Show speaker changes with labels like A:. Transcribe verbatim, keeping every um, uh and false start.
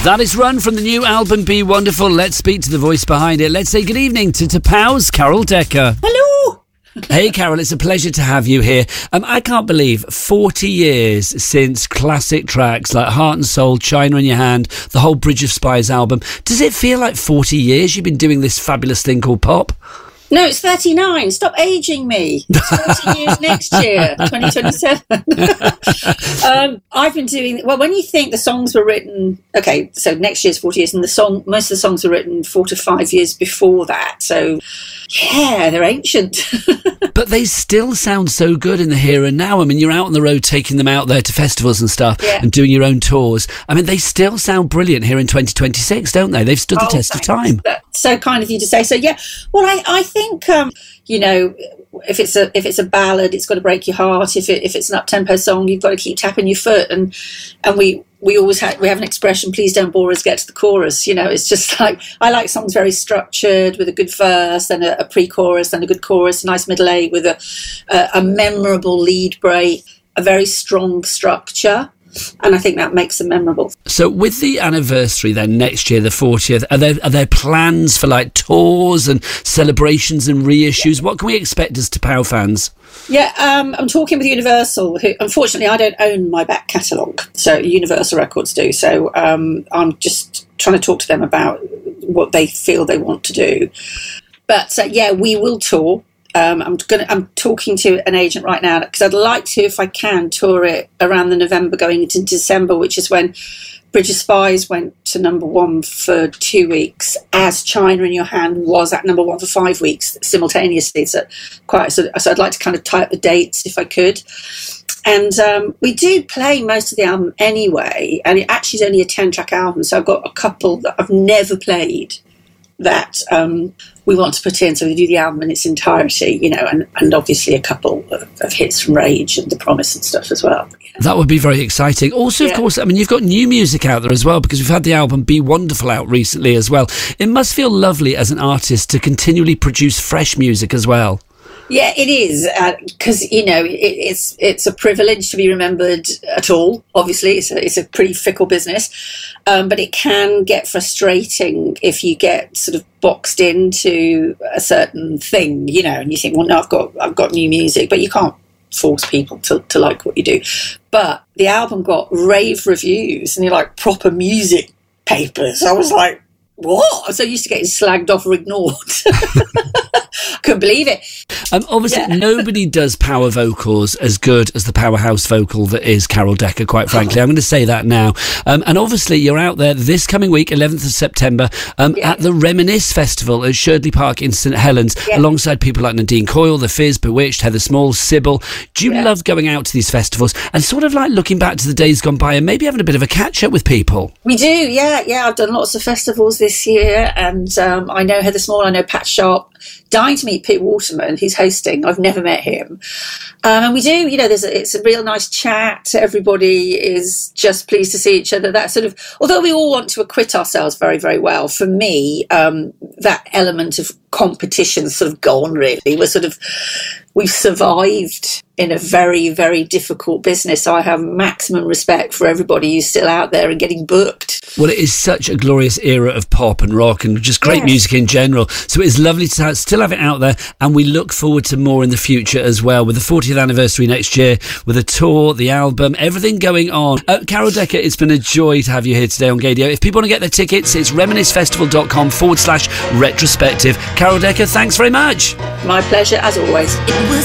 A: That is Run from the new album Be Wonderful. Let's speak to the voice behind it. Let's say good evening to T'Pau's Carol Decker.
B: Hello.
A: Hey Carol, it's a pleasure to have you here. Um, I can't believe forty years since classic tracks like Heart and Soul, China in Your Hand, the whole Bridge of Spies album. Does it feel like forty years you've been doing this fabulous thing called pop?
B: No, it's thirty-nine. Stop aging me. It's forty years next year, twenty twenty-seven. um, I've been doing, well, when you think the songs were written, okay, so next year's forty years, and the song, most of the songs were written four to five years before that. So, yeah, they're ancient.
A: But they still sound so good in the here and now. I mean, you're out on the road taking them out there to festivals and stuff, yeah, and doing your own tours. I mean, they still sound brilliant here in twenty twenty-six, don't they? They've stood the
B: oh,
A: test
B: thanks.
A: of time.
B: That's so kind of you to say. So, yeah, well, I, I think, um, you know, if it's a if it's a ballad, it's got to break your heart. If it if it's an up-tempo song, you've got to keep tapping your foot. And and we we always have we have an expression: "Please don't bore us, get to the chorus." You know, it's just like I like songs very structured with a good verse, then a, a pre-chorus, then a good chorus, a nice middle eight with a, a a memorable lead break, a very strong structure. And I think that makes them memorable.
A: So with the anniversary then next year, the fortieth, are there are there plans for like tours and celebrations and reissues? Yeah. What can we expect as T'Pau fans?
B: Yeah, um, I'm talking with Universal, who unfortunately I don't own my back catalogue, so Universal Records do. So um, I'm just trying to talk to them about what they feel they want to do. But uh, yeah, we will tour. Um, I'm going. I'm talking to an agent right now because I'd like to, if I can, tour it around the November going into December, which is when Bridge of Spies went to number one for two weeks, as China in Your Hand was at number one for five weeks simultaneously. So quite. So, so I'd like to kind of tie up the dates if I could. And um, we do play most of the album anyway, and it actually is only a ten-track album, so I've got a couple that I've never played that um, we want to put in, so we do the album in its entirety, you know, and, and obviously a couple of, of hits from Rage and The Promise and stuff as well. Yeah.
A: That would be very exciting. Also, yeah. Of course, I mean, you've got new music out there as well, because we've had the album Be Wonderful out recently as well. It must feel lovely as an artist to continually produce fresh music as well.
B: Yeah, it is, because, uh, you know, it, it's it's a privilege to be remembered at all. Obviously, it's a, it's a pretty fickle business, um, but it can get frustrating if you get sort of boxed into a certain thing, you know, and you think, well, no, I've got I've got new music, but you can't force people to, to like what you do. But the album got rave reviews, and you're like, proper music papers. I was like, what? I was so used to getting slagged off or ignored. Couldn't believe it.
A: Um, obviously, yeah. Nobody does power vocals as good as the powerhouse vocal that is Carol Decker, quite frankly. I'm going to say that now. Um, and obviously, you're out there this coming week, eleventh of September, um, yeah. at the Reminisce Festival at Sherdley Park in St Helens, yeah. alongside people like Nadine Coyle, The Fizz, Bewitched, Heather Small, Sybil. Do you yeah. love going out to these festivals and sort of like looking back to the days gone by and maybe having a bit of a catch-up with people?
B: We do, yeah. Yeah, I've done lots of festivals this year, and um, I know Heather Small, I know Pat Sharp. Dying to meet Pete Waterman, who's hosting. I've never met him. Um, and we do, you know, there's a, it's a real nice chat. Everybody is just pleased to see each other. That sort of, although we all want to acquit ourselves very, very well, for me, um, that element of competition sort of gone, really. We're sort of, we've survived in a very, very difficult business. So I have maximum respect for everybody who's still out there and getting booked.
A: Well, it is such a glorious era of pop and rock and just great yes. music in general. So it's lovely to have, still have it out there, and we look forward to more in the future as well, with the fortieth anniversary next year, with a tour, the album, everything going on. Uh, Carol Decker, it's been a joy to have you here today on Gaydio. If people want to get their tickets, it's reminiscefestival.com forward slash retrospective. Carol Decker, thanks very much.
B: My pleasure, as always.